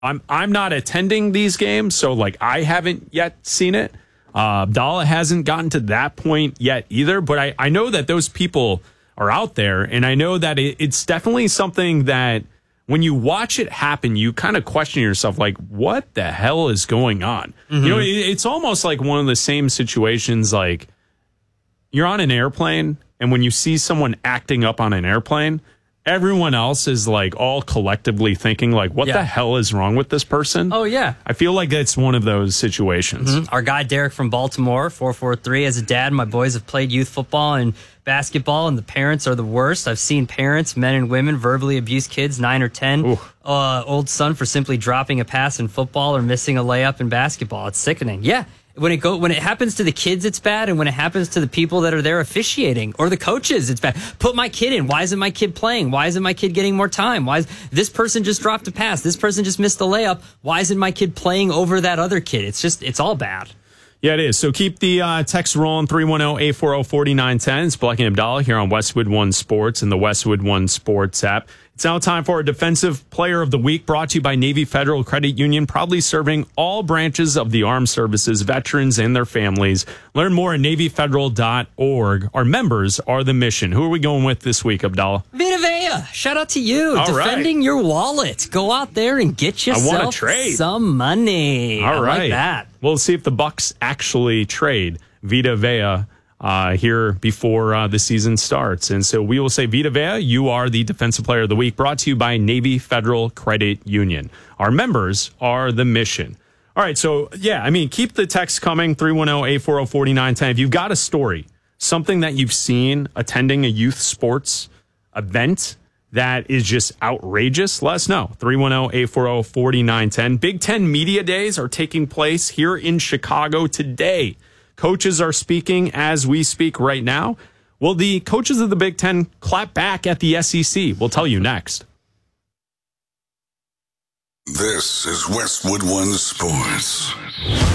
I'm not attending these games, so like I haven't yet seen it. Abdallah hasn't gotten to that point yet either, but I know that those people are out there, and I know that it's definitely something that when you watch it happen, you kind of question yourself, like, what the hell is going on? Mm-hmm. You know, it's almost like one of the same situations, like you're on an airplane, and when you see someone acting up on an airplane, everyone else is like all collectively thinking like, what the hell is wrong with this person? Oh, yeah. I feel like it's one of those situations. Mm-hmm. Our guy, Derek from Baltimore, 443, as a dad, my boys have played youth football and basketball, and the parents are the worst. I've seen parents, men and women, verbally abuse kids, 9 or 10. Old son for simply dropping a pass in football or missing a layup in basketball. It's sickening. Yeah. When it happens to the kids, it's bad, and when it happens to the people that are there officiating or the coaches, it's bad. Put my kid in. Why isn't my kid playing? Why isn't my kid getting more time? Why is this person just dropped a pass? This person just missed a layup. Why isn't my kid playing over that other kid? It's all bad. Yeah, it is. So keep the text rolling, 310-840-4910. It's Bleck and Abdallah here on Westwood One Sports and the Westwood One Sports app. It's now time for our Defensive Player of the Week, brought to you by Navy Federal Credit Union, proudly serving all branches of the armed services, veterans, and their families. Learn more at NavyFederal.org. Our members are the mission. Who are we going with this week, Abdallah? Vita Vea. Shout out to you. All defending your wallet. Go out there and get yourself some money. All right. Like that. We'll see if the Bucks actually trade Vita Vea here before the season starts. And so we will say, Vita Vea, you are the Defensive Player of the Week, brought to you by Navy Federal Credit Union. Our members are the mission. All right, so, yeah, I mean, keep the text coming, 310-840-4910. If you've got a story, something that you've seen attending a youth sports event that is just outrageous, let us know. 310-840-4910. Big Ten Media Days are taking place here in Chicago today. Coaches are speaking as we speak right now. Will the coaches of the Big Ten clap back at the SEC? We'll tell you next. This is Westwood One Sports.